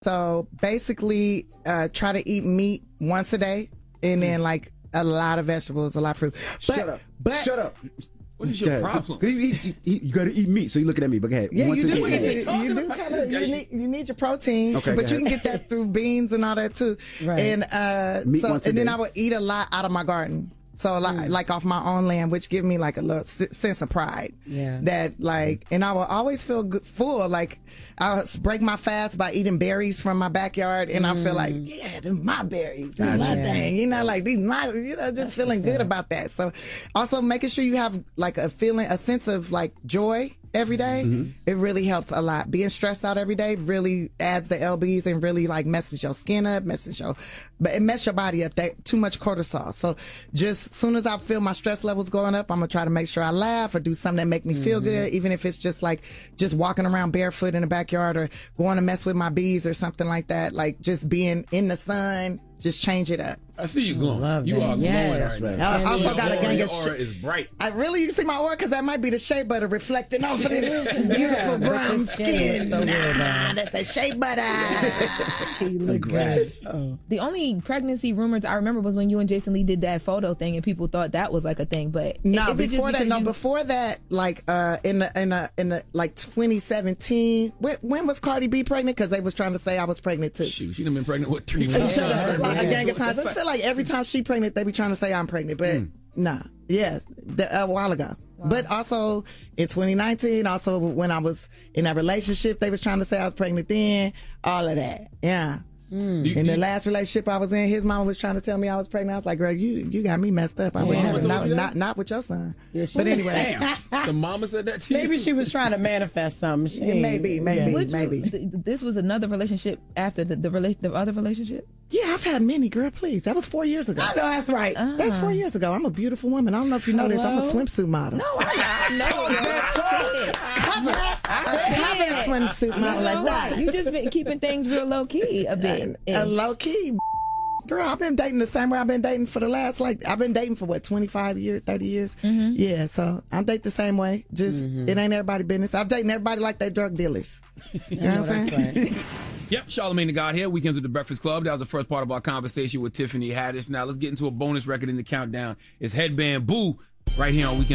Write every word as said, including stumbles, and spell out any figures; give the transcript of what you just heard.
So basically, uh, try to eat meat once a day, and then like a lot of vegetables, a lot of fruit. But, Shut up. But, Shut up. What is your problem? Because you, you, you, you got to eat meat, so you're looking at me. But go ahead. Yeah, Once you a do. day. Get to, Talking you do about kind this of. guy. You need, you need your protein, Okay, but go you can ahead. get that through beans and all that too. Right. And uh, Meat so, once a and then day. I would eat a lot out of my garden. So like, Mm. like off my own land, which give me like a little s- sense of pride. Yeah. That like, and I will always feel good, full. Like I'll break my fast by eating berries from my backyard, and I feel like, yeah, they're my berries, they're my Gotcha. thing. You know, like these my, you know, just feeling good about that. So also making sure you have like a feeling, a sense of like joy every day, it really helps a lot. Being stressed out every day really adds the L Bs and really like messes your skin up, messes your, but it messes your body up. That too much cortisol. So just as soon as I feel my stress levels going up, I'm gonna try to make sure I laugh or do something that make me feel good, even if it's just like just walking around barefoot in the backyard or going to mess with my bees or something like that. Like just being in the sun, just change it up. I see you glowing. Love You that. are glowing Yes. right right. now. I also Your got a aura- gang your of aura shit. is bright. I really, you see my aura, because that might be the shea butter reflecting off of this beautiful Yeah, but brown your skin skin. is so good, Nah, man. that's that shea butter. You look Congrats. good. Oh. The only pregnancy rumors I remember was when you and Jason Lee did that photo thing, and people thought that was like a thing. But No, is it just before that, because no, you- before that, like uh, in the in the in the like twenty seventeen. When, when was Cardi B pregnant? Because they was trying to say I was pregnant too. Shoot, she done been pregnant with three, four Shut up. times. Like a gang of times. I feel like every time she pregnant, they be trying to say I'm pregnant, but nah, yeah, the, a while ago. But also in twenty nineteen, also when I was in that relationship, they was trying to say I was pregnant then. All of that, yeah. Do you- In the you- last relationship I was in, his mama was trying to tell me I was pregnant. I was like, girl, you you got me messed up. I would Yeah. never, Mama not, told you that? not, not with your son. Yeah, she- But anyway, Damn. The mama said that to you? Maybe she was trying to manifest something. She Yeah, maybe, maybe. Which- maybe. th- this was another relationship after the the, rela- the other relationship. yeah, I've had many, girl, please. That was four years ago. I know that's right. That's four years ago. I'm a beautiful woman. I don't know if you know this. I'm a Hello? swimsuit model. No, I know. Cover, a cover swimsuit model like that. You just been keeping things real low key a bit. A low key, girl. I've been dating the same way I've been dating for the last like I've been dating for what twenty-five years, thirty years. Mm-hmm. Yeah, so I date the same way. Just it ain't everybody business. I'm dating everybody like they drug dealers. You know what I'm saying? Right. Yep, Charlamagne the God here. Weekends at the Breakfast Club. That was the first part of our conversation with Tiffany Haddish. Now let's get into a bonus record in the countdown. It's Headband Boo right here on Weekend.